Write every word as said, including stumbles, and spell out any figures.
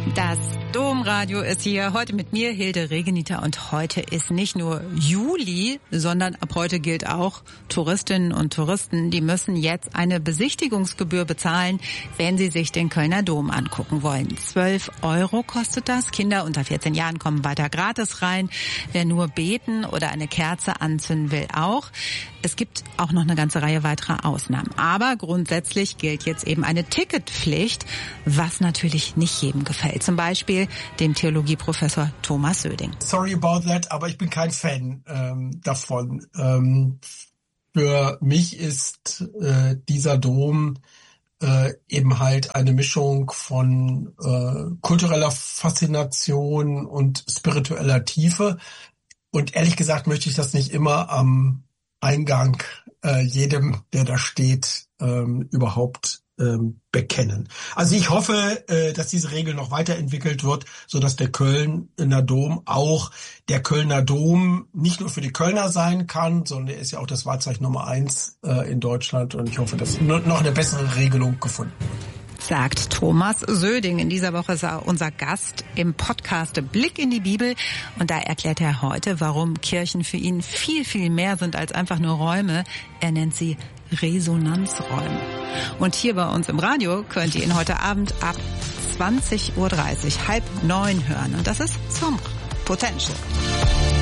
Das Domradio ist hier, heute mit mir, Hilde Regenita, und heute ist nicht nur Juli, sondern ab heute gilt auch, Touristinnen und Touristen, die müssen jetzt eine Besichtigungsgebühr bezahlen, wenn sie sich den Kölner Dom angucken wollen. zwölf Euro kostet das, Kinder unter vierzehn Jahren kommen weiter gratis rein, wer nur beten oder eine Kerze anzünden will auch. Es gibt auch noch eine ganze Reihe weiterer Ausnahmen, aber grundsätzlich gilt jetzt eben eine Ticketpflicht, was natürlich nicht jedem gefällt. Zum Beispiel dem Theologieprofessor Thomas Söding. Sorry about that, aber ich bin kein Fan ähm, davon. Ähm, für mich ist äh, dieser Dom äh, eben halt eine Mischung von äh, kultureller Faszination und spiritueller Tiefe. Und ehrlich gesagt möchte ich das nicht immer am Eingang äh, jedem, der da steht, ähm, überhaupt ähm, bekennen. Also ich hoffe, äh, dass diese Regel noch weiterentwickelt wird, sodass der Kölner Dom auch der Kölner Dom nicht nur für die Kölner sein kann, sondern er ist ja auch das Wahrzeichen Nummer eins äh, in Deutschland. Und ich hoffe, dass noch eine bessere Regelung gefunden wird. Sagt Thomas Söding. In dieser Woche ist er unser Gast im Podcast Blick in die Bibel. Und da erklärt er heute, warum Kirchen für ihn viel, viel mehr sind als einfach nur Räume. Er nennt sie Resonanzräume. Und hier bei uns im Radio könnt ihr ihn heute Abend ab zwanzig Uhr dreißig, halb neun hören. Und das ist Sombre Potential.